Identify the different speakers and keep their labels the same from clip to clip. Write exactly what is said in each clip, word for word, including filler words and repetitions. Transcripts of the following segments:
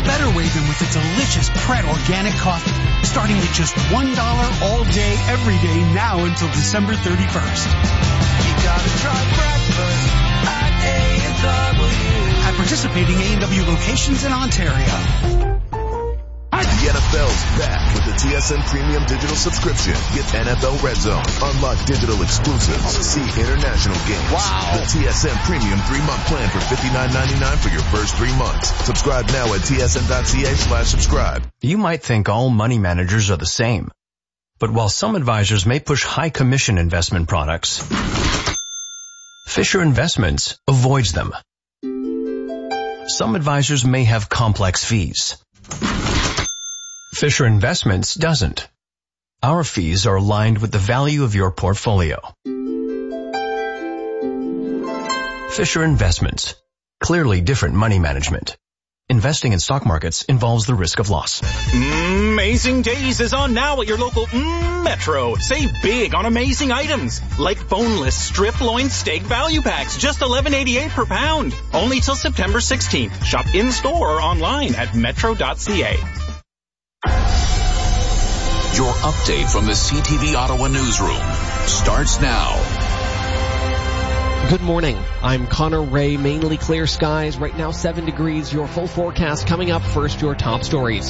Speaker 1: better way than with a delicious Pret organic coffee, starting at just one dollar all day, every day, now until December thirty-first.
Speaker 2: You gotta try breakfast at A and W.
Speaker 1: At participating A and W locations in Ontario.
Speaker 3: The N F L's back with the T S N Premium Digital Subscription. Get N F L Red Zone, unlock digital exclusives, see international games. Wow. The T S N Premium three-month plan for fifty-nine ninety-nine for your first three months. Subscribe now at tsn.ca slash subscribe.
Speaker 4: You might think all money managers are the same. But while some advisors may push high commission investment products, Fisher Investments avoids them. Some advisors may have complex fees. Fisher Investments doesn't. Our fees are aligned with the value of your portfolio. Fisher Investments. Clearly different money management. Investing in stock markets involves the risk of loss.
Speaker 5: Amazing Days is on now at your local mm, Metro. Save big on amazing items like boneless strip loin steak value packs, just eleven eighty-eight per pound. Only till September sixteenth. Shop in store or online at metro dot c a.
Speaker 6: Your update from the C T V Ottawa newsroom starts now.
Speaker 7: Good morning. I'm Connor Ray. Mainly clear skies. Right now, seven degrees. Your full forecast coming up. First, your top stories.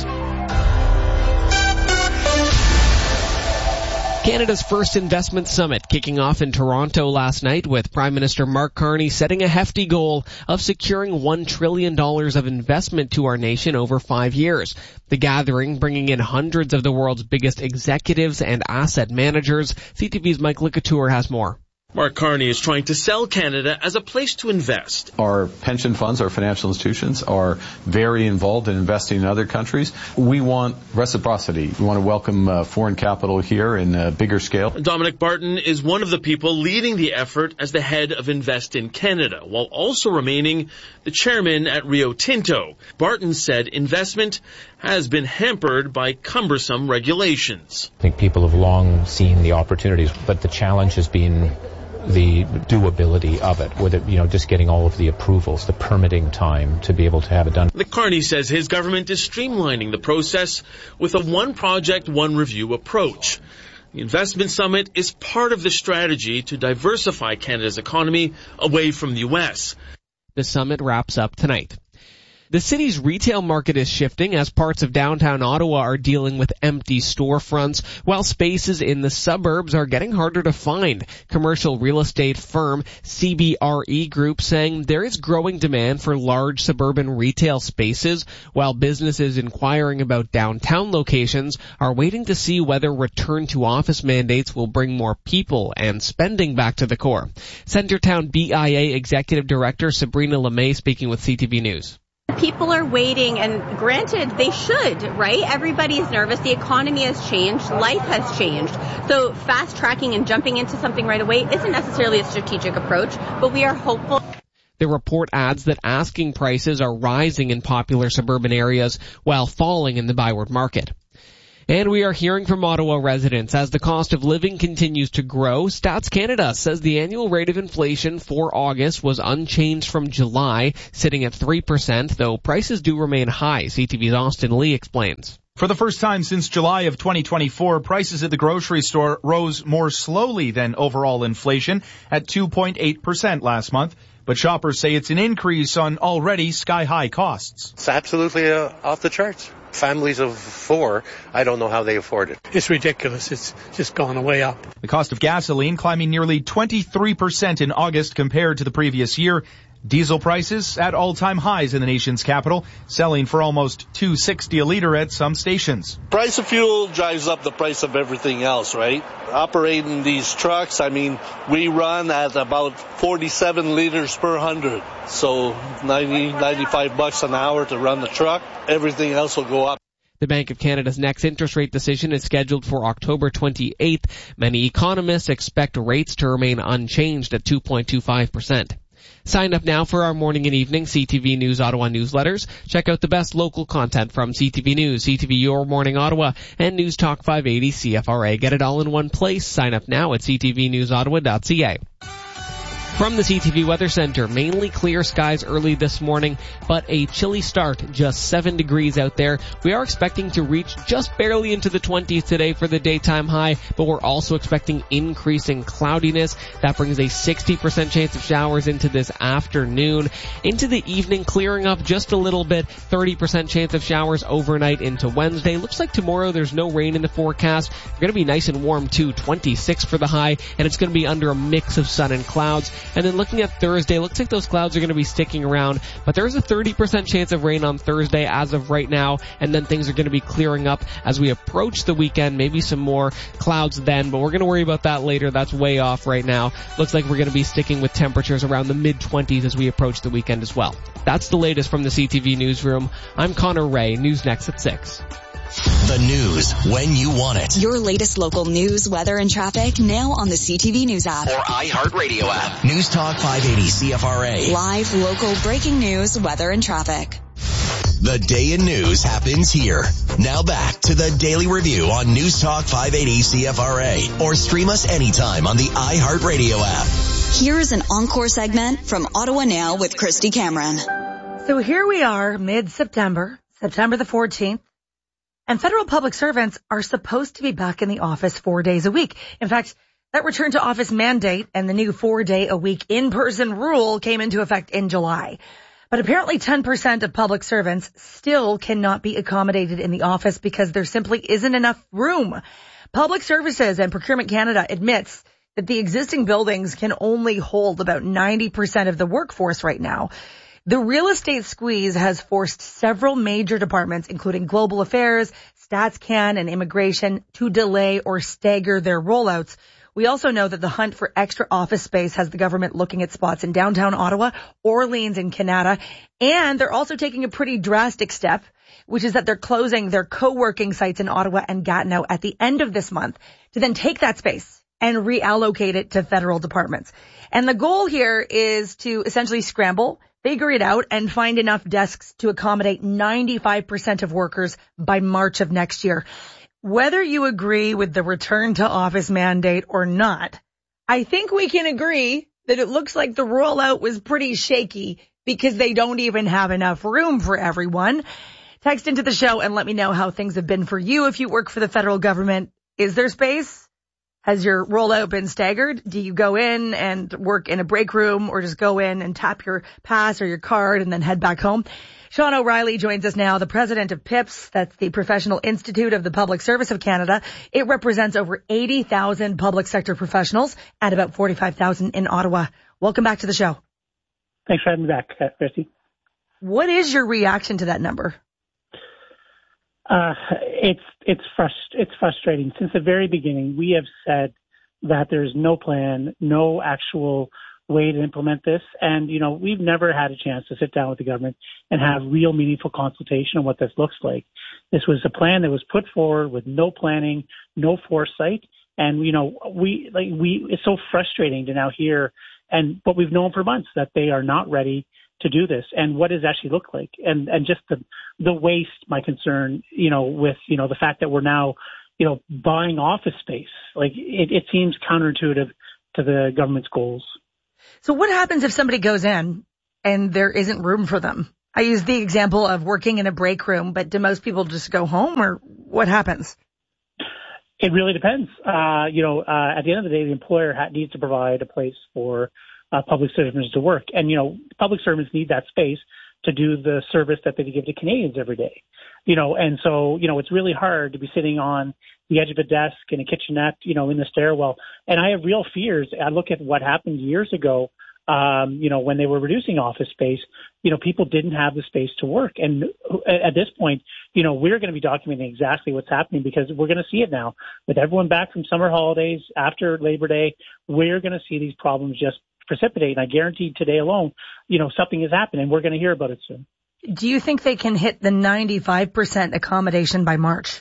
Speaker 7: Canada's first investment summit kicking off in Toronto last night with Prime Minister Mark Carney setting a hefty goal of securing one trillion dollars of investment to our nation over five years. The gathering bringing in hundreds of the world's biggest executives and asset managers. C T V's Mike Licouture has more.
Speaker 8: Mark Carney is trying to sell Canada as a place to invest.
Speaker 9: Our pension funds, our financial institutions are very involved in investing in other countries. We want reciprocity. We want to welcome uh, foreign capital here in a bigger scale.
Speaker 8: Dominic Barton is one of the people leading the effort as the head of Invest in Canada, while also remaining the chairman at Rio Tinto. Barton said investment has been hampered by cumbersome regulations.
Speaker 10: I think people have long seen the opportunities, but the challenge has been the doability of it, with it, you know, just getting all of the approvals, the permitting time to be able to have it done.
Speaker 8: Carney says his government is streamlining the process with a one project, one review approach. The Investment Summit is part of the strategy to diversify Canada's economy away from the U S.
Speaker 7: The summit wraps up tonight. The city's retail market is shifting as parts of downtown Ottawa are dealing with empty storefronts, while spaces in the suburbs are getting harder to find. Commercial real estate firm C B R E Group saying there is growing demand for large suburban retail spaces, while businesses inquiring about downtown locations are waiting to see whether return to office mandates will bring more people and spending back to the core. Centertown B I A Executive Director Sabrina LeMay speaking with C T V News.
Speaker 11: People are waiting, and granted, they should, right? Everybody's nervous. The economy has changed. Life has changed. So fast-tracking and jumping into something right away isn't necessarily a strategic approach, but we are hopeful.
Speaker 7: The report adds that asking prices are rising in popular suburban areas while falling in the Byward market. And we are hearing from Ottawa residents as the cost of living continues to grow. Stats Canada says the annual rate of inflation for August was unchanged from July, sitting at three percent, though prices do remain high. C T V's Austin Lee explains.
Speaker 12: For the first time since July of twenty twenty-four, prices at the grocery store rose more slowly than overall inflation at two point eight percent last month. But shoppers say it's an increase on already sky-high costs.
Speaker 13: It's absolutely uh, off the charts. Families of four, I don't know how they afford it.
Speaker 14: It's ridiculous. It's just gone way up.
Speaker 12: The cost of gasoline climbing nearly twenty-three percent in August compared to the previous year. Diesel prices at all-time highs in the nation's capital, selling for almost two dollars and sixty cents a liter at some stations.
Speaker 15: Price of fuel drives up the price of everything else, right? Operating these trucks, I mean, we run at about forty-seven liters per hundred. So ninety, ninety-five bucks an hour to run the truck. Everything else will go up.
Speaker 7: The Bank of Canada's next interest rate decision is scheduled for October twenty-eighth. Many economists expect rates to remain unchanged at two point two five percent. Sign up now for our morning and evening C T V News Ottawa newsletters. Check out the best local content from C T V News, C T V Your Morning Ottawa, and News Talk five eighty C F R A. Get it all in one place. Sign up now at c t v news ottawa dot c a. From the C T V Weather Center, mainly clear skies early this morning, but a chilly start, just seven degrees out there. We are expecting to reach just barely into the twenties today for the daytime high, but we're also expecting increasing cloudiness. That brings a sixty percent chance of showers into this afternoon. Into the evening, clearing up just a little bit, thirty percent chance of showers overnight into Wednesday. Looks like tomorrow there's no rain in the forecast. We're going to be nice and warm too, twenty-six for the high, and it's going to be under a mix of sun and clouds. And then looking at Thursday, looks like those clouds are going to be sticking around, but there is a thirty percent chance of rain on Thursday as of right now, and then things are going to be clearing up as we approach the weekend. Maybe some more clouds then, but we're going to worry about that later. That's way off right now. Looks like we're going to be sticking with temperatures around the mid twenties as we approach the weekend as well. That's the latest from the C T V Newsroom. I'm Connor Ray. News next at six.
Speaker 16: The news when you want it.
Speaker 17: Your latest local news, weather, and traffic now on the C T V News app.
Speaker 16: Or iHeartRadio app. News Talk five eighty C F R A.
Speaker 17: Live, local, breaking news, weather, and traffic.
Speaker 16: The day in news happens here. Now back to the Daily Review on News Talk five eighty C F R A. Or stream us anytime on the iHeartRadio app.
Speaker 17: Here's an encore segment from Ottawa Now with Christy Cameron.
Speaker 18: So here we are, mid-September, September the fourteenth. And federal public servants are supposed to be back in the office four days a week. In fact, that return to office mandate and the new four-day-a-week in-person rule came into effect in July. But apparently ten percent of public servants still cannot be accommodated in the office because there simply isn't enough room. Public Services and Procurement Canada admits that the existing buildings can only hold about ninety percent of the workforce right now. The real estate squeeze has forced several major departments, including Global Affairs, StatsCan, and Immigration, to delay or stagger their rollouts. We also know that the hunt for extra office space has the government looking at spots in downtown Ottawa, Orleans, and Canada. And they're also taking a pretty drastic step, which is that they're closing their co-working sites in Ottawa and Gatineau at the end of this month to then take that space and reallocate it to federal departments. And the goal here is to essentially scramble, figure it out, and find enough desks to accommodate ninety-five percent of workers by March of next year. Whether you agree with the return to office mandate or not, I think we can agree that it looks like the rollout was pretty shaky because they don't even have enough room for everyone. Text into the show and let me know how things have been for you if you work for the federal government. Is there space? Has your rollout been staggered? Do you go in and work in a break room or just go in and tap your pass or your card and then head back home? Sean O'Reilly joins us now, the president of P I P S. That's the Professional Institute of the Public Service of Canada. It represents over eighty thousand public sector professionals and about forty-five thousand in Ottawa. Welcome back to the show.
Speaker 19: Thanks for having me back, Christy.
Speaker 18: What is your reaction to that number?
Speaker 19: Uh, it's, it's frust- it's frustrating. Since the very beginning, we have said that there's no plan, no actual way to implement this. And, you know, we've never had a chance to sit down with the government and have real meaningful consultation on what this looks like. This was a plan that was put forward with no planning, no foresight. And, you know, we, like, we, it's so frustrating to now hear, and what we've known for months, that they are not ready to do this, and what does it actually look like, and and just the the waste. My concern, you know, with you know the fact that we're now, you know, buying office space, like it, it seems counterintuitive to the government's goals.
Speaker 18: So what happens if somebody goes in and there isn't room for them? I use the example of working in a break room, but do most people just go home, or what happens?
Speaker 19: It really depends. Uh, you know, uh, at the end of the day, the employer ha- needs to provide a place for Uh, public servants to work. And, you know, public servants need that space to do the service that they give to Canadians every day. You know, and so, you know, it's really hard to be sitting on the edge of a desk in a kitchenette, you know, in the stairwell. And I have real fears. I look at what happened years ago, um, you know, when they were reducing office space, you know, people didn't have the space to work. And at this point, you know, we're going to be documenting exactly what's happening because we're going to see it now. With everyone back from summer holidays after Labor Day, we're going to see these problems just precipitate. And I guarantee today alone, you know, something is happening. We're going to hear about it soon.
Speaker 18: Do you think they can hit the ninety-five percent accommodation by March?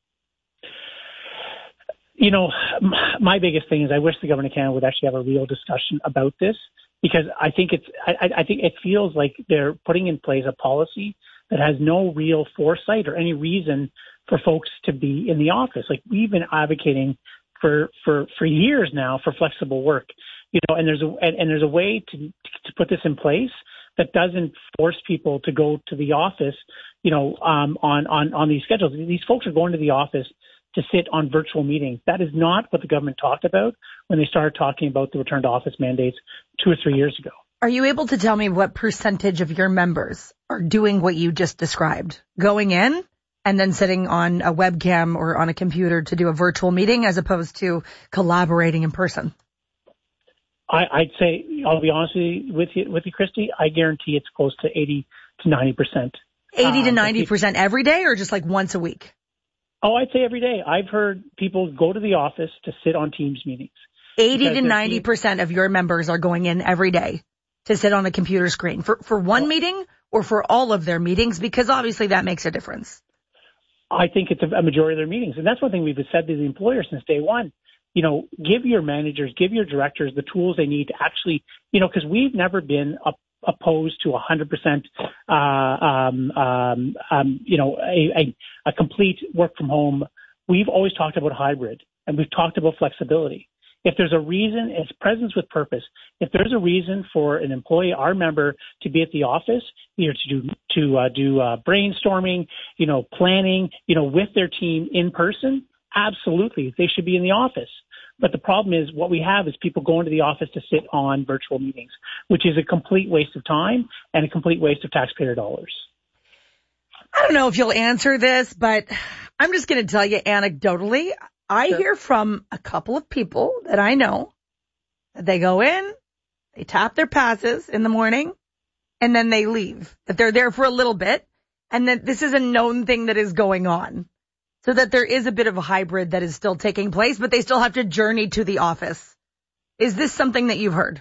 Speaker 19: You know, my biggest thing is I wish the government of Canada would actually have a real discussion about this, because I think it's, I, I think it feels like they're putting in place a policy that has no real foresight or any reason for folks to be in the office. Like, we've been advocating for, for, for years now for flexible work. You know, and there's a and, and there's a way to to put this in place that doesn't force people to go to the office, you know, um, on on on these schedules. These folks are going to the office to sit on virtual meetings. That is not what the government talked about when they started talking about the return to office mandates two or three years ago.
Speaker 18: Are you able to tell me what percentage of your members are doing what you just described, going in and then sitting on a webcam or on a computer to do a virtual meeting as opposed to collaborating in person?
Speaker 19: I, I'd say, I'll be honest with you, with you, with you, Christy, I guarantee it's close to eighty to ninety percent.
Speaker 18: eighty to ninety percent every day or just like once a week?
Speaker 19: Oh, I'd say every day. I've heard people go to the office to sit on Teams meetings.
Speaker 18: eighty to ninety percent of your members are going in every day to sit on a computer screen for, for one meeting or for all of their meetings, because obviously that makes a difference.
Speaker 19: I think it's a majority of their meetings. And that's one thing we've said to the employer since day one. You know, give your managers, give your directors the tools they need to actually, you know, because we've never been up, opposed to one hundred percent, uh, um, um, um, you know, a, a, a complete work from home. We've always talked about hybrid, and we've talked about flexibility. If there's a reason, it's presence with purpose. If there's a reason for an employee, our member, to be at the office, either to do to uh, do uh, brainstorming, you know, planning, you know, with their team in person, absolutely, they should be in the office. But the problem is what we have is people going to the office to sit on virtual meetings, which is a complete waste of time and a complete waste of taxpayer dollars.
Speaker 18: I don't know if you'll answer this, but I'm just going to tell you anecdotally. I sure. hear from a couple of people that I know that they go in, they tap their passes in the morning, and then they leave. That they're there for a little bit, and that this is a known thing that is going on. So that there is a bit of a hybrid that is still taking place, but they still have to journey to the office. Is this something that you've heard?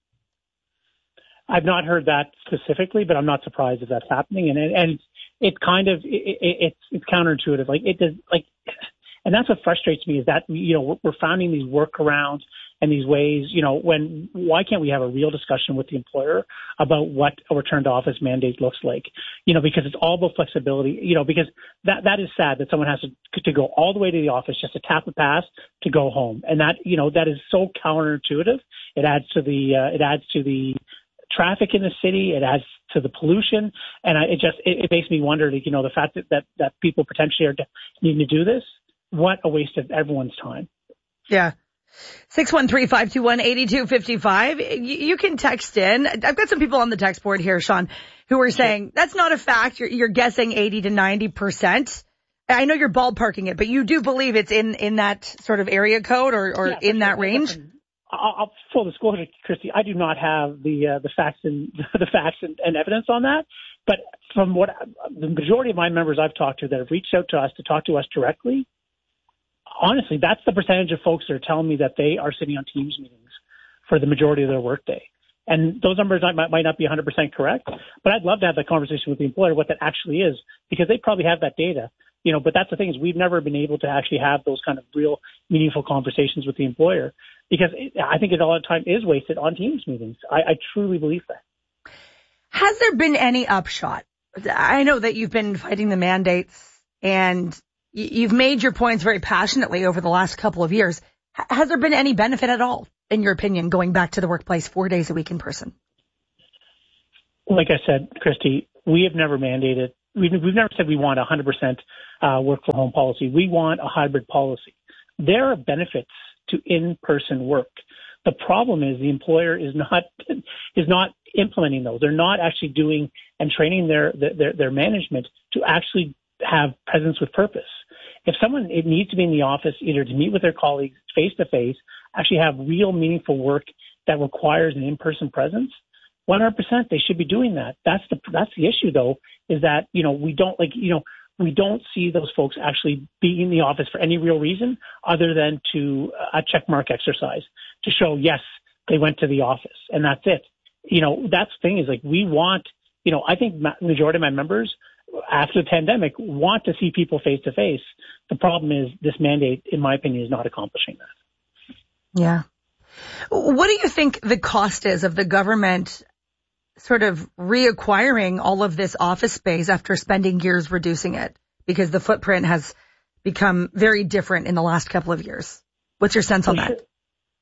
Speaker 19: I've not heard that specifically, but I'm not surprised if that's happening. And and it kind of it, it, it's it's counterintuitive. Like it does like. And that's what frustrates me is that, you know, we're finding these workarounds and these ways, you know, when, why can't we have a real discussion with the employer about what a return to office mandate looks like? You know, because it's all about flexibility, you know, because that, that is sad that someone has to, to go all the way to the office just to tap a pass to go home. And that, you know, that is so counterintuitive. It adds to the, uh, it adds to the traffic in the city. It adds to the pollution. And I, it just, it, it makes me wonder, like, you know, the fact that, that, that people potentially are needing to do this. What a waste of everyone's time.
Speaker 18: Yeah. six one three, five two one, eight two five five. You can text in. I've got some people on the text board here, Sean, who are saying that's not a fact. You're, you're guessing eighty to ninety percent. I know you're ballparking it, but you do believe it's in, in that sort of area code or, or yeah, in that sure. range?
Speaker 19: I'll, I'll, full disclosure, Christy, I do not have the uh, the facts and the facts and, and evidence on that. But from what the majority of my members I've talked to that have reached out to us to talk to us directly, honestly, that's the percentage of folks that are telling me that they are sitting on Teams meetings for the majority of their workday. And those numbers might, might not be one hundred percent correct, but I'd love to have that conversation with the employer, what that actually is, because they probably have that data. You know, but that's the thing is we've never been able to actually have those kind of real meaningful conversations with the employer because it, I think a lot of time is wasted on Teams meetings. I, I truly believe that.
Speaker 18: Has there been any upshot? I know that you've been fighting the mandates and you've made your points very passionately over the last couple of years. Has there been any benefit at all, in your opinion, going back to the workplace four days a week in person?
Speaker 19: Like I said, Christy, we have never mandated, we've, we've never said we want a one hundred percent uh, work from home policy. We want a hybrid policy. There are benefits to in-person work. The problem is the employer is not is not implementing those. They're not actually doing and training their their, their management to actually have presence with purpose. If someone it needs to be in the office either to meet with their colleagues face to face, actually have real meaningful work that requires an in-person presence, one hundred percent they should be doing that. That's the that's the issue though, is that, you know, we don't like, you know, we don't see those folks actually being in the office for any real reason other than to a check mark exercise to show, yes, they went to the office and that's it. You know, that's the thing is like we want, you know, I think the majority of my members after the pandemic want to see people face to face. The problem is this mandate, in my opinion, is not accomplishing that.
Speaker 18: Yeah. What do you think the cost is of the government sort of reacquiring all of this office space after spending years reducing it? Because the footprint has become very different in the last couple of years. What's your sense on that?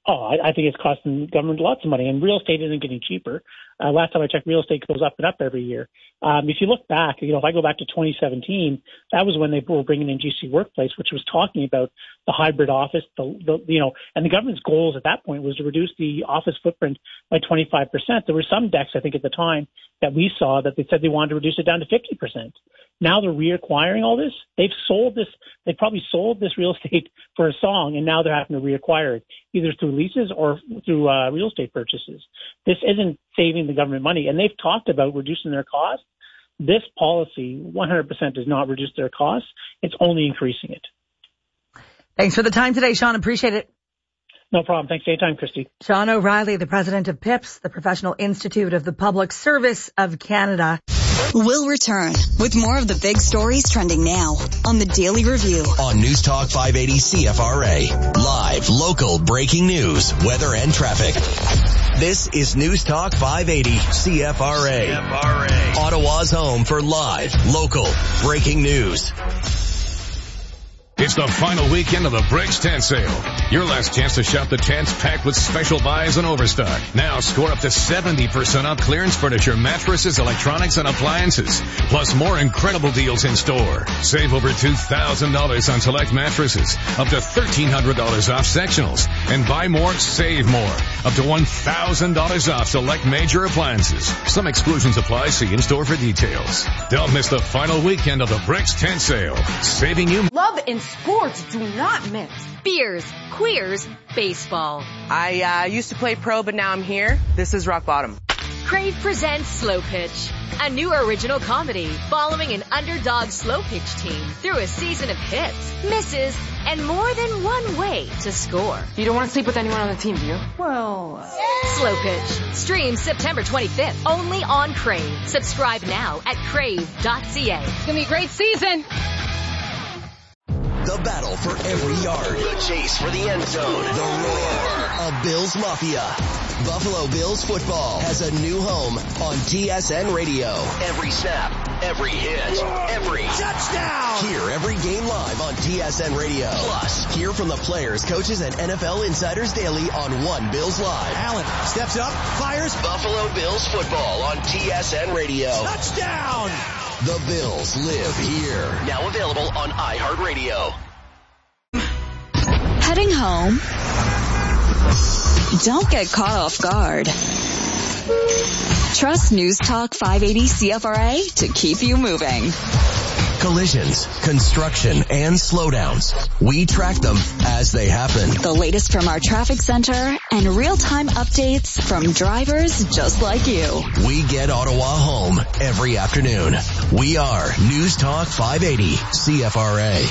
Speaker 19: Oh, I, I think it's costing government lots of money, and real estate isn't getting cheaper. Uh, last time I checked, real estate goes up and up every year. Um, if you look back, you know, if I go back to twenty seventeen, that was when they were bringing in G C Workplace, which was talking about the hybrid office, the, the you know, and the government's goals at that point was to reduce the office footprint by twenty-five percent. There were some decks, I think, at the time that we saw that they said they wanted to reduce it down to fifty percent. Now they're reacquiring all this. They've sold this. They probably sold this real estate for a song, and now they're having to reacquire it either through leases or through uh, real estate purchases. This isn't saving the government money, and they've talked about reducing their costs. This policy one hundred percent does not reduce their costs. It's only increasing it.
Speaker 18: Thanks for the time today, Sean. Appreciate it.
Speaker 19: No problem. Thanks for your time, Christy.
Speaker 18: Sean O'Reilly, the president of P I P S, the Professional Institute of the Public Service of Canada.
Speaker 17: We'll return with more of the big stories trending now on the Daily Review.
Speaker 16: On News Talk five eighty C F R A. Live, local, breaking news, weather and traffic. This is News Talk five eighty C F R A. C F R A. Ottawa's home for live, local, breaking news.
Speaker 20: It's the final weekend of the Bricks Tent Sale. Your last chance to shop the tents packed with special buys and overstock. Now score up to seventy percent off clearance furniture, mattresses, electronics, and appliances. Plus more incredible deals in store. Save over two thousand dollars on select mattresses. Up to thirteen hundred dollars off sectionals. And buy more, save more. Up to one thousand dollars off select major appliances. Some exclusions apply. See in store for details. Don't miss the final weekend of the Bricks Tent Sale. Saving you
Speaker 21: love in sports do not miss.
Speaker 22: Beers, queers, baseball.
Speaker 23: I uh, used to play pro, but now I'm here. This is rock bottom.
Speaker 22: Crave presents Slow Pitch, a new original comedy following an underdog slow pitch team through a season of hits, misses, and more than one way to score.
Speaker 21: You don't want to sleep with anyone on the team, do you? Well...
Speaker 22: Uh... Slow Pitch. Streams September twenty-fifth, only on Crave. Subscribe now at crave dot c a.
Speaker 21: It's going to be a great season.
Speaker 16: The battle for every yard. The chase for the end zone. The roar of Bills Mafia. Buffalo Bills football has a new home on T S N Radio. Every snap, every hit, every touchdown. Hear every game live on T S N Radio. Plus, hear from the players, coaches, and N F L insiders daily on One Bills Live. Allen steps up, fires. Buffalo Bills football on T S N Radio. Touchdown. The Bills live here. Now available on iHeartRadio.
Speaker 17: Heading home? Don't get caught off guard. Trust News Talk five eighty C F R A to keep you moving.
Speaker 16: Collisions, construction, and slowdowns. We track them as they happen.
Speaker 17: The latest from our traffic center and real-time updates from drivers just like you.
Speaker 16: We get Ottawa home every afternoon. We are News Talk five eighty C F R A.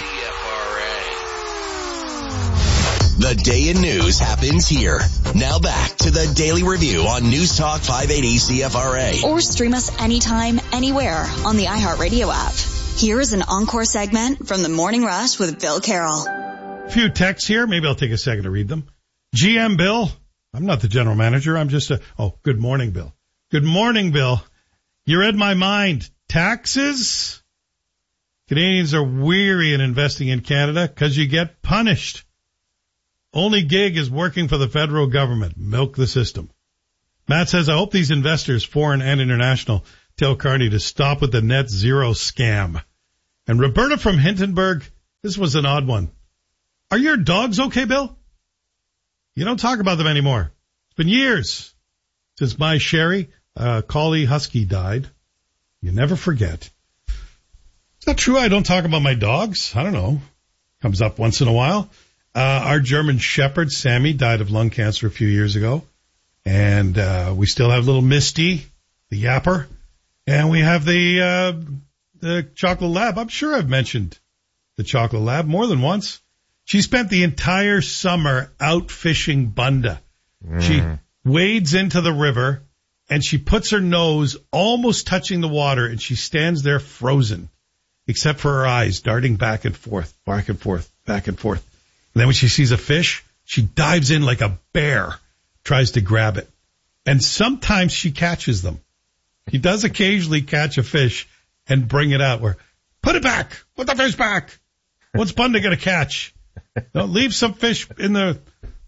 Speaker 16: The day in news happens here. Now back to the Daily Review on News Talk five eighty C F R A.
Speaker 17: Or stream us anytime, anywhere on the iHeartRadio app. Here is an encore segment from the Morning Rush with Bill Carroll.
Speaker 24: A few texts here. Maybe I'll take a second to read them. G M Bill. I'm not the general manager. I'm just a, oh, good morning, Bill. Good morning, Bill. You read my mind. Taxes? Canadians are weary in investing in Canada because you get punished. Only gig is working for the federal government. Milk the system. Matt says, I hope these investors, foreign and international, tell Carney to stop with the net zero scam. And Roberta from Hintonburg, this was an odd one. Are your dogs okay, Bill? You don't talk about them anymore. It's been years since my Sherry, uh, collie husky, died. You never forget. Is that true? I don't talk about my dogs. I don't know. Comes up once in a while. Uh, our German Shepherd, Sammy, died of lung cancer a few years ago. And uh, we still have little Misty, the yapper. And we have the uh, the chocolate lab. I'm sure I've mentioned the chocolate lab more than once. She spent the entire summer out fishing Bunda. Mm. She wades into the river, and she puts her nose almost touching the water, and she stands there frozen, except for her eyes darting back and forth, back and forth, back and forth. And then when she sees a fish, she dives in like a bear, tries to grab it. And sometimes she catches them. He does occasionally catch a fish and bring it out where, put it back, put the fish back. What's Bunda going to catch? Don't leave some fish in the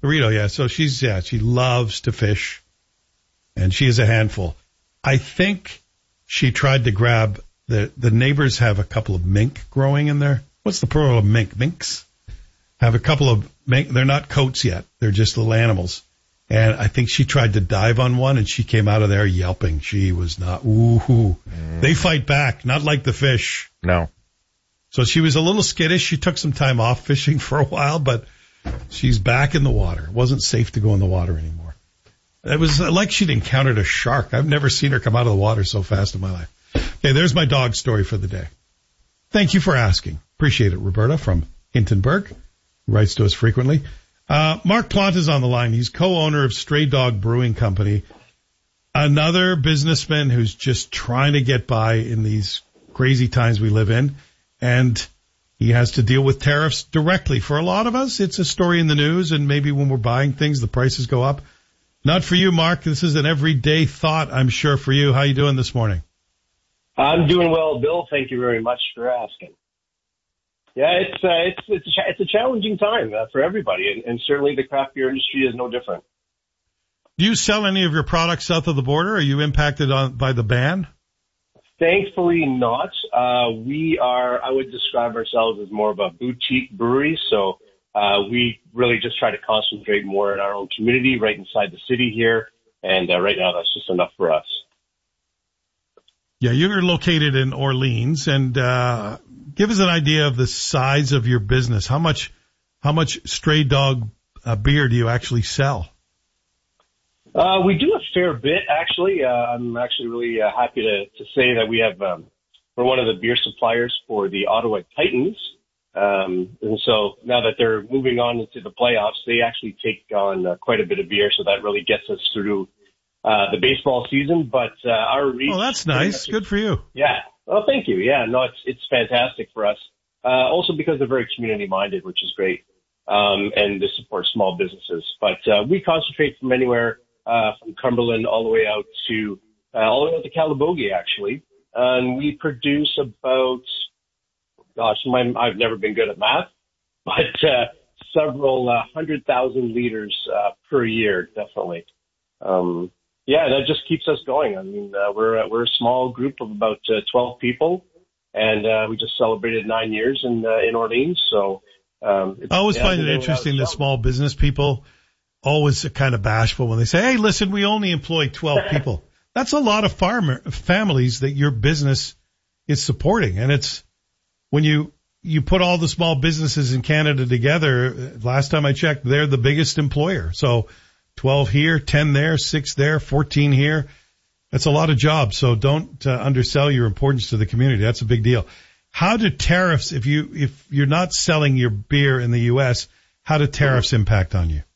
Speaker 24: Laredo, yeah. So she's, yeah, she loves to fish, and she is a handful. I think she tried to grab the, the neighbors have a couple of mink growing in there. What's the plural of mink? Minks? Have a couple of mink. They're not coats yet. They're just little animals. And I think she tried to dive on one, and she came out of there yelping. She was not, ooh, mm. They fight back, not like the fish.
Speaker 1: No.
Speaker 24: So she was a little skittish. She took some time off fishing for a while, but she's back in the water. It wasn't safe to go in the water anymore. It was like she'd encountered a shark. I've never seen her come out of the water so fast in my life. Okay, there's my dog story for the day. Thank you for asking. Appreciate it, Roberta from Hintonburg, who writes to us frequently. Uh, Mark Plant is on the line. He's co-owner of Stray Dog Brewing Company. Another businessman who's just trying to get by in these crazy times we live in. And he has to deal with tariffs directly. For a lot of us, it's a story in the news, and maybe when we're buying things, the prices go up. Not for you, Mark. This is an everyday thought, I'm sure, for you. How you doing this morning?
Speaker 2: I'm doing well, Bill. Thank you very much for asking. Yeah, it's uh, it's it's a, it's a challenging time uh, for everybody, and, and certainly the craft beer industry is no different.
Speaker 24: Do you sell any of your products south of the border? Are you impacted on by the ban?
Speaker 2: Thankfully not. Uh, we are, I would describe ourselves as more of a boutique brewery, so uh, we really just try to concentrate more in our own community right inside the city here, and uh, right now that's just enough for us.
Speaker 24: Yeah, you're located in Orleans, and uh, give us an idea of the size of your business. How much, how much Stray Dog uh, beer do you actually sell?
Speaker 2: Uh, we do a fair bit, actually. Uh, I'm actually really uh, happy to, to say that we have, um, we're one of the beer suppliers for the Ottawa Titans. Um, and so now that they're moving on into the playoffs, they actually take on uh, quite a bit of beer. So that really gets us through uh, the baseball season. But uh, our reach.
Speaker 24: Oh, that's nice. Good for you.
Speaker 2: Yeah. Well, thank you. Yeah. No, it's it's fantastic for us. Uh, also because they're very community minded, which is great. Um, and they support small businesses. But uh, we concentrate from anywhere. Uh, from Cumberland all the way out to, uh, all the way out to Calabogie, actually. And we produce about, gosh, my, I've never been good at math, but, uh, several, uh, hundred thousand liters, uh, per year, definitely. Um, yeah, that just keeps us going. I mean, uh, we're, uh, we're a small group of about, uh, twelve people, and, uh, we just celebrated nine years in, uh, in Orleans, so, um, it's,
Speaker 24: I always
Speaker 2: yeah,
Speaker 24: find it interesting that small business people always kind of bashful when they say, hey, listen, we only employ twelve people. That's a lot of farmer families that your business is supporting. And it's when you, you put all the small businesses in Canada together, last time I checked, they're the biggest employer. So twelve here, ten there, six there, fourteen here. That's a lot of jobs. So don't uh, undersell your importance to the community. That's a big deal. How do tariffs, if you, if you're not selling your beer in the U S, how do tariffs impact on you?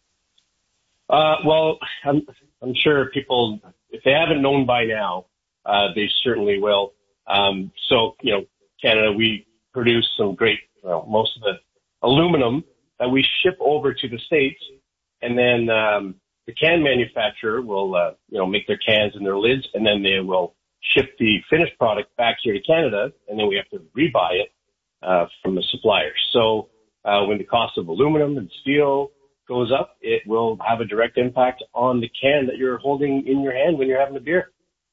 Speaker 2: Uh, well, I'm, I'm sure people, if they haven't known by now, uh, they certainly will. Um, so, you know, Canada, we produce some great, well, most of the aluminum that we ship over to the States, and then, um, the can manufacturer will, uh, you know, make their cans and their lids, and then they will ship the finished product back here to Canada, and then we have to rebuy it, uh, from the supplier. So, uh, when the cost of aluminum and steel goes up, it will have a direct impact on the can that you're holding in your hand when you're having a beer.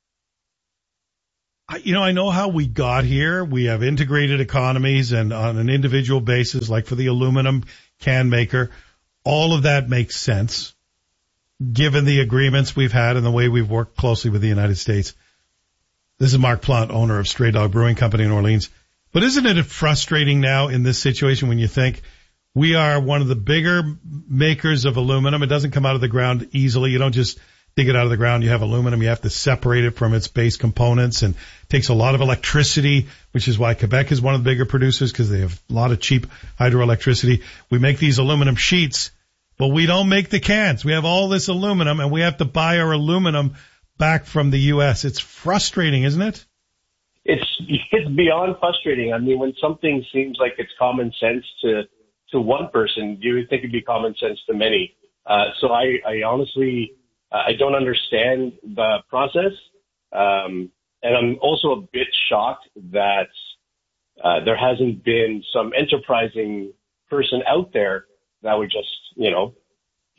Speaker 24: You know, I know how we got here. We have integrated economies, and on an individual basis, like for the aluminum can maker, all of that makes sense given the agreements we've had and the way we've worked closely with the United States. This is Mark Plant, owner of Stray Dog Brewing Company in Orleans. But isn't it frustrating now in this situation when you think we are one of the bigger makers of aluminum? It doesn't come out of the ground easily. You don't just dig it out of the ground. You have aluminum. You have to separate it from its base components, and it takes a lot of electricity, which is why Quebec is one of the bigger producers, because they have a lot of cheap hydroelectricity. We make these aluminum sheets, but we don't make the cans. We have all this aluminum, and we have to buy our aluminum back from the U S. It's frustrating, isn't it?
Speaker 2: It's, it's beyond frustrating. I mean, when something seems like it's common sense to to one person, you would think it'd be common sense to many. Uh, so I, I honestly, uh, I don't understand the process. Um, and I'm also a bit shocked that, uh, there hasn't been some enterprising person out there that would just, you know,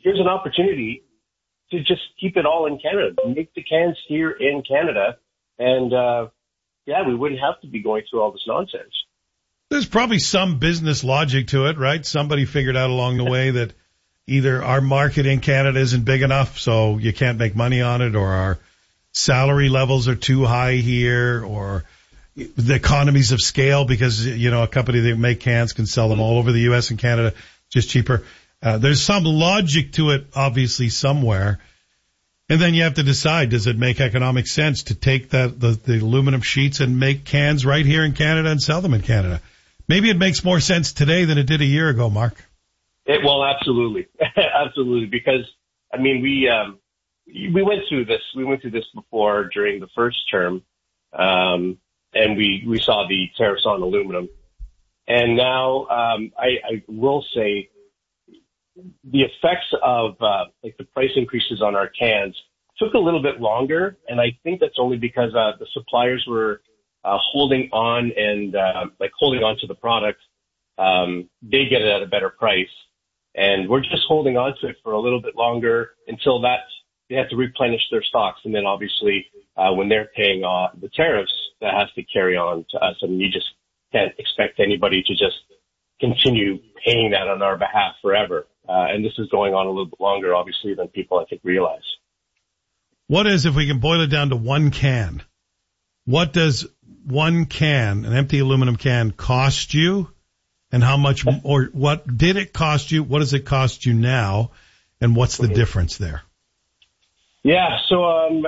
Speaker 2: here's an opportunity to just keep it all in Canada, make the cans here in Canada. And, uh, yeah, we wouldn't have to be going through all this nonsense.
Speaker 24: There's probably some business logic to it, right? Somebody figured out along the way that either our market in Canada isn't big enough, so you can't make money on it, or our salary levels are too high here, or the economies of scale because, you know, a company that make cans can sell them all over the U S and Canada just cheaper. Uh, there's some logic to it, obviously, somewhere. And then you have to decide, does it make economic sense to take that the, the aluminum sheets and make cans right here in Canada and sell them in Canada? Maybe it makes more sense today than it did a year ago, Mark.
Speaker 2: It, well, absolutely. Absolutely. Because, I mean, we, um, we went through this, we went through this before during the first term. Um, and we, we saw the tariffs on aluminum. And now, um, I, I will say the effects of, uh, like the price increases on our cans took a little bit longer. And I think that's only because, uh, the suppliers were, uh, holding on and, uh, like holding on to the product. Um, they get it at a better price. And we're just holding on to it for a little bit longer until that they have to replenish their stocks. And then obviously, uh, when they're paying uh, the tariffs, that has to carry on to us. I mean, you just can't expect anybody to just continue paying that on our behalf forever. Uh, and this is going on a little bit longer, obviously, than people, I think, realize.
Speaker 24: What is, if we can boil it down to one can, what does one can, an empty aluminum can, cost you? And how much, or what did it cost you? What does it cost you now? And what's the difference there?
Speaker 2: Yeah, so um,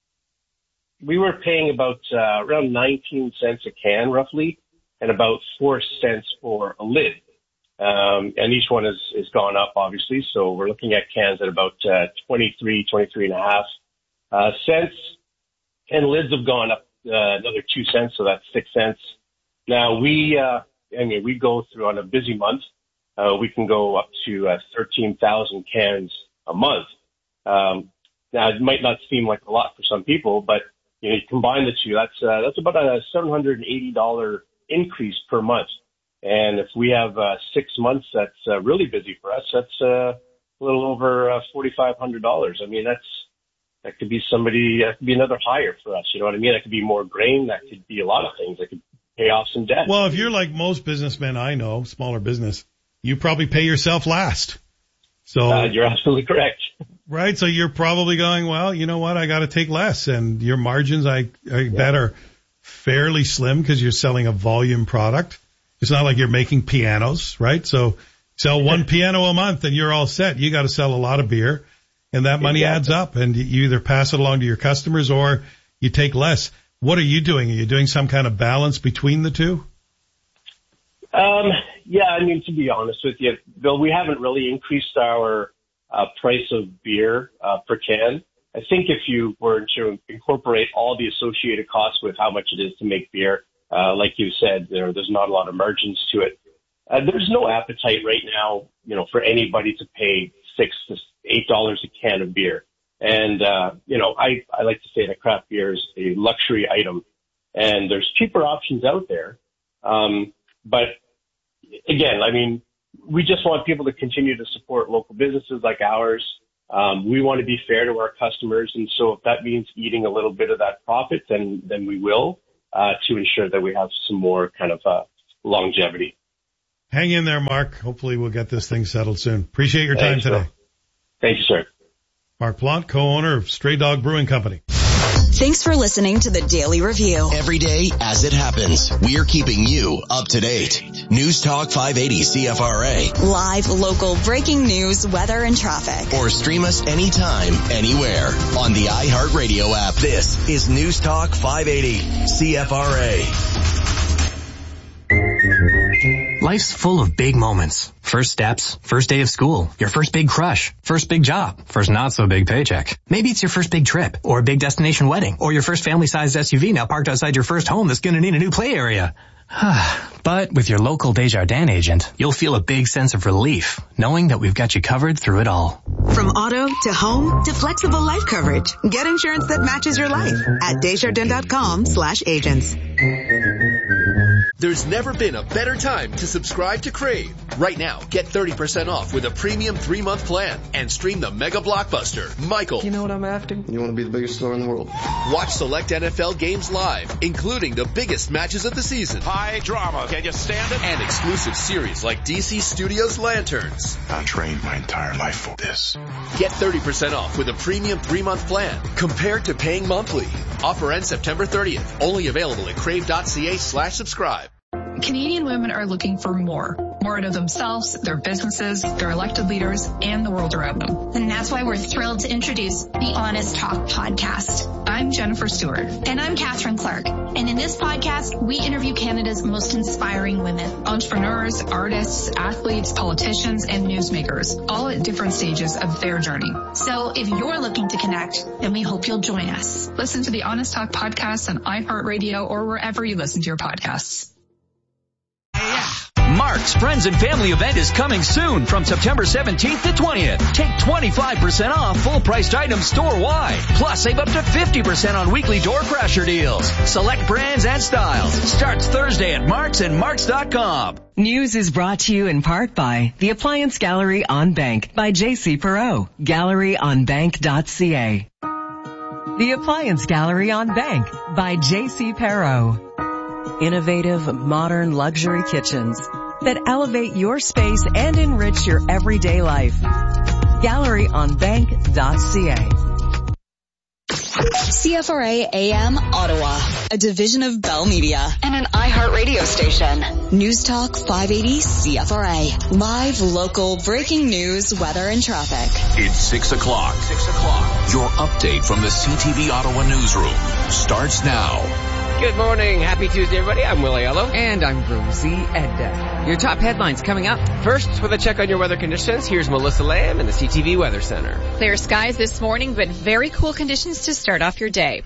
Speaker 2: we were paying about uh, around nineteen cents a can, roughly, and about four cents for a lid. Um, and each one has, has gone up, obviously. So we're looking at cans at about uh, twenty-three, twenty-three and a half uh, cents. And lids have gone up uh, another two cents, so that's six cents. Now, we... Uh, I mean, we go through on a busy month, uh, we can go up to uh, thirteen thousand cans a month. Um, now, it might not seem like a lot for some people, but you know, you combine the two, that's uh, that's about a seven hundred eighty dollars increase per month. And if we have uh, six months that's uh, really busy for us, that's uh, a little over uh, forty-five hundred dollars. I mean, that's that could be somebody, that could be another hire for us. You know what I mean? That could be more grain. That could be a lot of things. That could pay off some debt.
Speaker 24: Well, if you're like most businessmen I know, smaller business, you probably pay yourself last. So
Speaker 2: uh, you're absolutely correct.
Speaker 24: Right. So you're probably going, well, you know what? I got to take less. And your margins, I, I yeah. bet are fairly slim because you're selling a volume product. It's not like you're making pianos, right? So sell one piano a month and you're all set. You got to sell a lot of beer and that money exactly. adds up, and you either pass it along to your customers or you take less. What are you doing? Are you doing some kind of balance between the two?
Speaker 2: Um, yeah, I mean, to be honest with you, Bill, we haven't really increased our uh, price of beer uh, per can. I think if you were to incorporate all the associated costs with how much it is to make beer, uh, like you said, there, there's not a lot of margins to it. Uh, there's no appetite right now, you know, for anybody to pay six to eight dollars a can of beer. And, uh, you know, I, I like to say that craft beer is a luxury item, and there's cheaper options out there. Um, but again, I mean, we just want people to continue to support local businesses like ours. Um, we want to be fair to our customers. And so if that means eating a little bit of that profit, then, then we will, uh, to ensure that we have some more kind of, uh, longevity.
Speaker 24: Hang in there, Mark. Hopefully we'll get this thing settled soon. Appreciate your time
Speaker 2: Thanks,
Speaker 24: today.
Speaker 2: Sir. Thank you, sir.
Speaker 24: Mark Plante, co-owner of Stray Dog Brewing Company.
Speaker 17: Thanks for listening to the Daily Review.
Speaker 16: Every day as it happens, we're keeping you up to date. News Talk five eighty C F R A.
Speaker 17: Live, local, breaking news, weather, and traffic.
Speaker 16: Or stream us anytime, anywhere on the iHeartRadio app. This is News Talk five eighty C F R A.
Speaker 1: Life's full of big moments. First steps, first day of school, your first big crush, first big job, first not so big paycheck. Maybe it's your first big trip, or a big destination wedding, or your first family-sized S U V now parked outside your first home that's gonna need a new play area. But with your local Desjardins agent, you'll feel a big sense of relief, knowing that we've got you covered through it all.
Speaker 3: From auto to home to flexible life coverage, get insurance that matches your life at Desjardins dot com slash agents.
Speaker 4: There's never been a better time to subscribe to Crave. Right now, get thirty percent off with a premium three-month plan and stream the mega blockbuster, Michael.
Speaker 5: You know what I'm after? You want to be the biggest star in the world.
Speaker 4: Watch select N F L games live, including the biggest matches of the season.
Speaker 6: High drama. Can you stand it?
Speaker 4: And exclusive series like D C Studios Lanterns.
Speaker 6: I trained my entire life for this.
Speaker 4: Get thirty percent off with a premium three-month plan compared to paying monthly. Offer ends September thirtieth. Only available at crave.ca slash subscribe.
Speaker 9: Canadian women are looking for more. More out of themselves, their businesses, their elected leaders, and the world around them.
Speaker 25: And that's why we're thrilled to introduce the Honest Talk podcast.
Speaker 9: I'm Jennifer Stewart.
Speaker 25: And I'm Catherine Clark. And in this podcast, we interview Canada's most inspiring women.
Speaker 9: Entrepreneurs, artists, athletes, politicians, and newsmakers, all at different stages of their journey.
Speaker 25: So if you're looking to connect, then we hope you'll join us.
Speaker 9: Listen to the Honest Talk podcast on iHeartRadio or wherever you listen to your podcasts.
Speaker 26: Mark's Friends and Family event is coming soon from September seventeenth to twentieth. Take twenty-five percent off full-priced items store-wide. Plus, save up to fifty percent on weekly door crasher deals. Select brands and styles. Starts Thursday at Mark's and Marks dot com.
Speaker 27: News is brought to you in part by the Appliance Gallery on Bank by J C Perot. Gallery on bank dot c a. The Appliance Gallery on Bank by J C Perot. Innovative, modern luxury kitchens that elevate your space and enrich your everyday life. Gallery on bank dot c a.
Speaker 17: C F R A A M Ottawa, a division of Bell Media and an iHeart radio station. News Talk five eighty C F R A. Live, local, breaking news, weather, and traffic.
Speaker 20: It's six o'clock. Six o'clock. Your update from the C T V Ottawa newsroom starts now.
Speaker 7: Good morning. Happy Tuesday, everybody. I'm Will Aiello. And I'm Rosie Edda. Your top headlines coming up. First, with a check on your weather conditions, here's Melissa Lamb in the C T V Weather Center.
Speaker 28: Clear skies this morning, but very cool conditions to start off your day.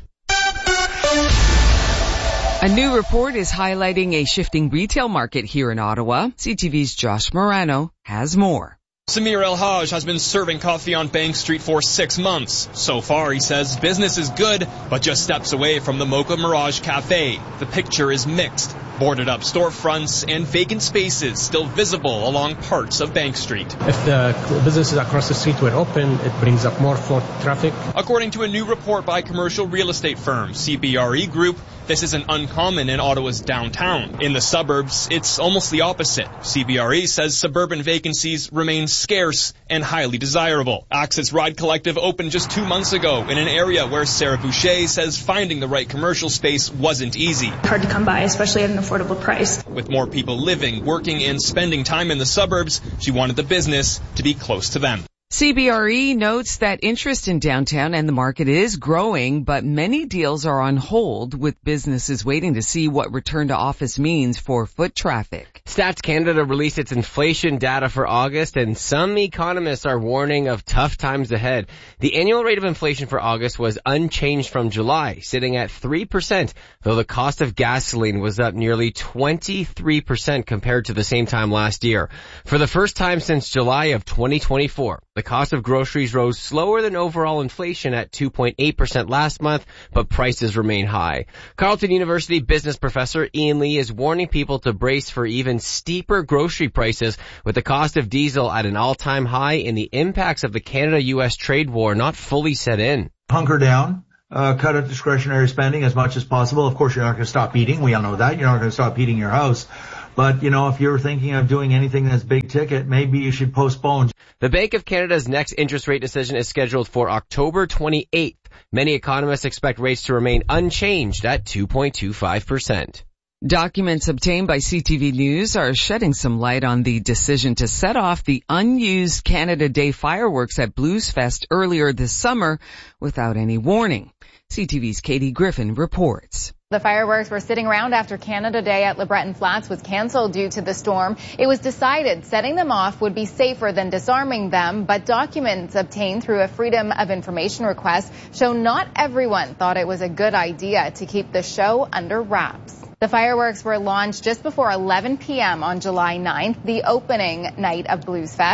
Speaker 29: A new report is highlighting a shifting retail market here in Ottawa. C T V's Josh Morano has more.
Speaker 30: Samir El-Haj has been serving coffee on Bank Street for six months. So far, he says, business is good, but just steps away from the Mocha Mirage Cafe. The picture is mixed. Boarded up storefronts and vacant spaces still visible along parts of Bank Street.
Speaker 31: If the businesses across the street were open, it brings up more foot traffic.
Speaker 30: According to a new report by commercial real estate firm C B R E Group, this isn't uncommon in Ottawa's downtown. In the suburbs, it's almost the opposite. C B R E says suburban vacancies remain scarce and highly desirable. Access Ride Collective opened just two months ago in an area where Sarah Boucher says finding the right commercial space wasn't easy.
Speaker 32: Hard to come by, especially at an affordable price.
Speaker 30: With more people living, working, and spending time in the suburbs, she wanted the business to be close to them.
Speaker 29: C B R E notes that interest in downtown and the market is growing, but many deals are on hold with businesses waiting to see what return to office means for foot traffic.
Speaker 7: Stats Canada released its inflation data for August, and some economists are warning of tough times ahead. The annual rate of inflation for August was unchanged from July, sitting at three percent, though the cost of gasoline was up nearly twenty-three percent compared to the same time last year. For the first time since July of twenty twenty-four, the cost of groceries rose slower than overall inflation at two point eight percent last month, but prices remain high. Carleton University business professor Ian Lee is warning people to brace for even steeper grocery prices, with the cost of diesel at an all-time high and the impacts of the Canada-U S trade war not fully set in.
Speaker 33: Hunker down. Uh, cut out discretionary spending as much as possible. Of course, you're not going to stop eating. We all know that. You're not going to stop heating your house. But, you know, if you're thinking of doing anything that's big ticket, maybe you should postpone.
Speaker 7: The Bank of Canada's next interest rate decision is scheduled for October twenty-eighth. Many economists expect rates to remain unchanged at two point two five percent.
Speaker 29: Documents obtained by C T V News are shedding some light on the decision to set off the unused Canada Day fireworks at Blues Fest earlier this summer without any warning. C T V's Katie Griffin reports.
Speaker 34: The fireworks were sitting around after Canada Day at LeBreton Flats was canceled due to the storm. It was decided setting them off would be safer than disarming them, but documents obtained through a Freedom of Information request show not everyone thought it was a good idea to keep the show under wraps. The fireworks were launched just before eleven p.m. on July ninth, the opening night of Blues Fest.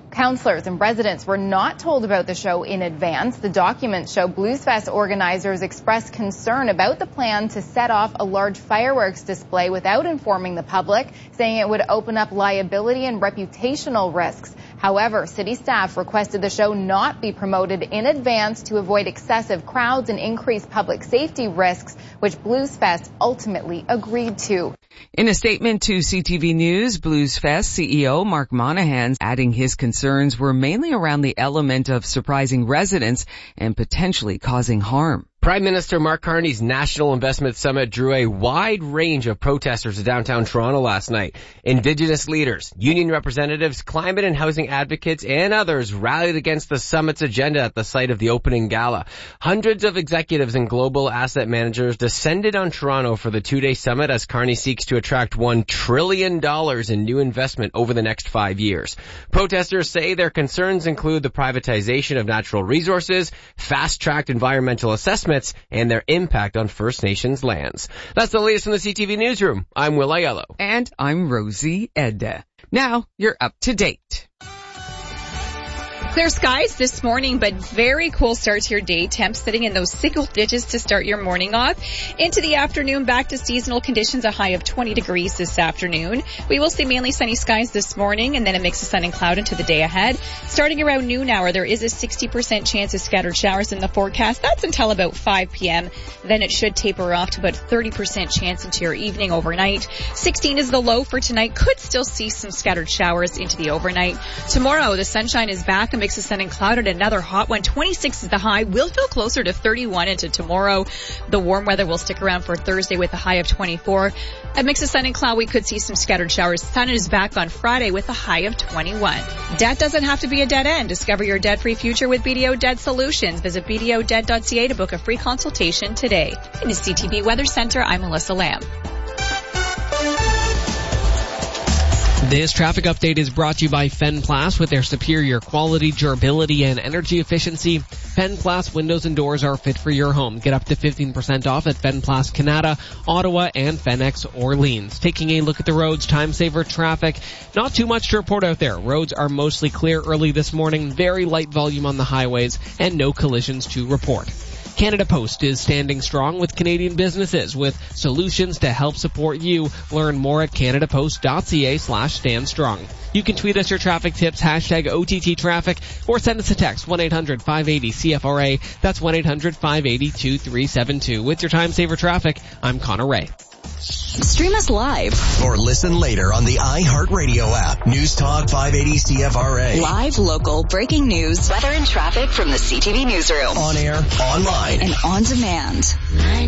Speaker 34: Councillors and residents were not told about the show in advance. The documents show Bluesfest organizers expressed concern about the plan to set off a large fireworks display without informing the public, saying it would open up liability and reputational risks. However, city staff requested the show not be promoted in advance to avoid excessive crowds and increase public safety risks, which Bluesfest ultimately agreed to.
Speaker 29: In a statement to C T V News, Bluesfest C E O Mark Monahan adding his concerns were mainly around the element of surprising residents and potentially causing harm.
Speaker 2: Prime Minister Mark Carney's National Investment Summit drew a wide range of protesters to downtown Toronto last night. Indigenous leaders, union representatives, climate and housing advocates, and others rallied against the summit's agenda at the site of the opening gala. Hundreds of executives and global asset managers descended on Toronto for the two-day summit as Carney seeks to attract one trillion dollars in new investment over the next five years. Protesters say their concerns include the privatization of natural resources, fast-tracked environmental assessment, and their impact on First Nations lands. That's the latest from the C T V Newsroom. I'm Will Aiello.
Speaker 29: And I'm Rosie Edda. Now you're up to date.
Speaker 28: Clear skies this morning, but very cool start to your day. Temps sitting in those single digits to start your morning off. Into the afternoon, back to seasonal conditions, a high of twenty degrees this afternoon. We will see mainly sunny skies this morning, and then a mix of sun and cloud into the day ahead. Starting around noon hour, there is a sixty percent chance of scattered showers in the forecast. That's until about five p.m. Then it should taper off to about thirty percent chance into your evening overnight. sixteen is the low for tonight. Could still see some scattered showers into the overnight. Tomorrow, the sunshine is back. A mix of sun and cloud and another hot one. twenty-six is the high. We'll feel closer to thirty-one into tomorrow. The warm weather will stick around for Thursday with a high of twenty-four. A mix of sun and cloud. We could see some scattered showers. Sun is back on Friday with a high of twenty-one. Debt doesn't have to be a dead end. Discover your debt-free future with B D O Debt Solutions. Visit b d o debt dot c a to book a free consultation today. In the C T V Weather Center, I'm Melissa Lamb.
Speaker 7: This traffic update is brought to you by Fenplas with their superior quality, durability, and energy efficiency. Fenplas windows and doors are fit for your home. Get up to fifteen percent off at Fenplas Canada, Ottawa, and Fenex Orleans. Taking a look at the roads, time saver traffic. Not too much to report out there. Roads are mostly clear early this morning, very light volume on the highways, and no collisions to report. Canada Post is standing strong with Canadian businesses with solutions to help support you. Learn more at canadapost.ca slash stand strong. You can tweet us your traffic tips, hashtag O T T traffic, or send us a text, one eight hundred five eight zero C F R A. That's one eight hundred five eight zero two three seven two. With your time saver traffic, I'm Connor Ray.
Speaker 17: Stream us live
Speaker 16: or listen later on the iHeartRadio app. News Talk five eighty C F R A.
Speaker 17: Live, local, breaking news, weather and traffic from the C T V Newsroom.
Speaker 16: On air, online,
Speaker 17: and on demand.